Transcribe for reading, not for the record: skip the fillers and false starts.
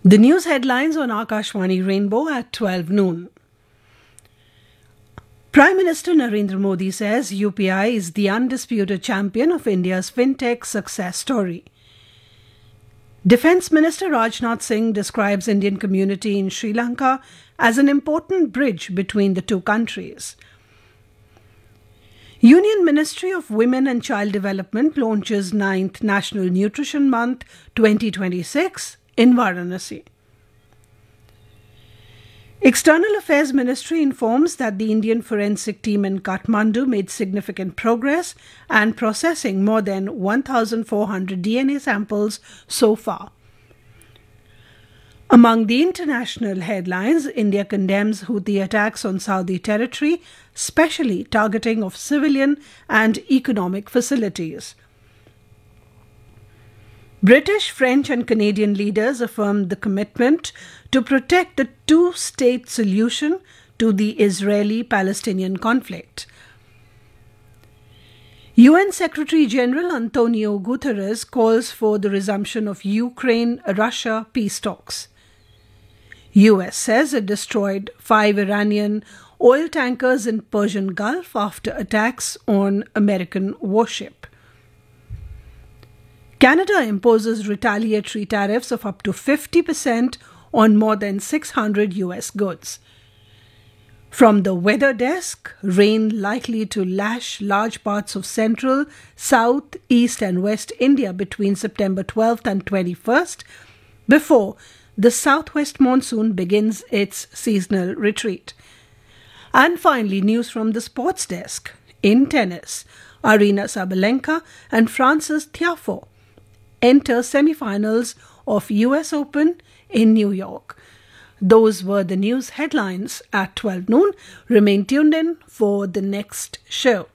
The news headlines on Akashvani Rainbow at 12 noon. Prime Minister Narendra Modi says UPI is the undisputed champion of India's fintech success story. Defence Minister Rajnath Singh describes Indian community in Sri Lanka as an important bridge between the two countries. Union Ministry of Women and Child Development launches 9th National Nutrition Month 2026 in Varanasi. External Affairs Ministry informs that the Indian forensic team in Kathmandu made significant progress and processing more than 1,400 DNA samples so far. Among the international headlines, India condemns Houthi attacks on Saudi territory, especially targeting of civilian and economic facilities. British, French and Canadian leaders affirmed the commitment to protect the two-state solution to the Israeli-Palestinian conflict. UN Secretary-General Antonio Guterres calls for the resumption of Ukraine-Russia peace talks. US says it destroyed 5 Iranian oil tankers in Persian Gulf after attacks on American warship. Canada imposes retaliatory tariffs of up to 50% on more than 600 US goods. From the weather desk, rain likely to lash large parts of central, south, east and west India between September 12th and 21st before the southwest monsoon begins its seasonal retreat. And finally, news from the sports desk. In tennis, Aryna Sabalenka and Frances Tiafoe enter semi-finals of US Open in New York. Those were the news headlines at 12 noon. Remain tuned in for the next show.